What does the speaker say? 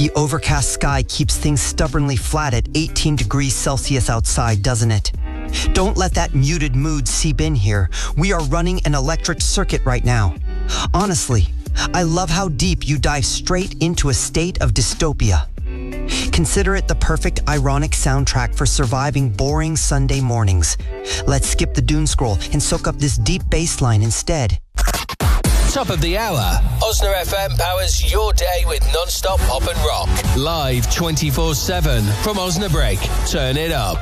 The overcast sky keeps things stubbornly flat at 18 degrees Celsius outside, doesn't it? Don't let that muted mood seep in here. We are running an electric circuit right now. Honestly, I love how deep you dive straight into a state of dystopia. Consider it the perfect ironic soundtrack for surviving boring Sunday mornings. Let's skip the doom scroll and soak up this deep bass line instead. Top of the hour. Osna FM powers your day with non-stop pop and rock. Live 24/7 from Osnabrück. Turn it up.